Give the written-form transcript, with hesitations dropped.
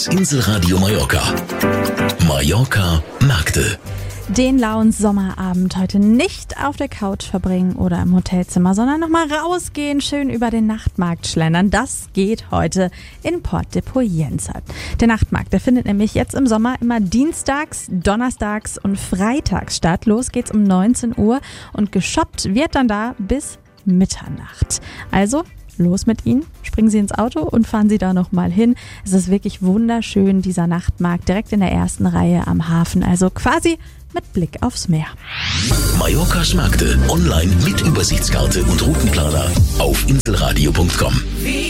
Das Inselradio Mallorca. Mallorca Märkte. Den lauen Sommerabend heute nicht auf der Couch verbringen oder im Hotelzimmer, sondern nochmal rausgehen, schön über den Nachtmarkt schlendern. Das geht heute in Port de Poyensa. Der Nachtmarkt, der findet nämlich jetzt im Sommer immer dienstags, donnerstags und freitags statt. Los geht's um 19 Uhr und geshoppt wird dann da bis Mitternacht. Also los mit Ihnen, springen Sie ins Auto und fahren Sie da nochmal hin. Es ist wirklich wunderschön, dieser Nachtmarkt, direkt in der ersten Reihe am Hafen, also quasi mit Blick aufs Meer. Mallorcas Märkte online mit Übersichtskarte und Routenplaner auf inselradio.com.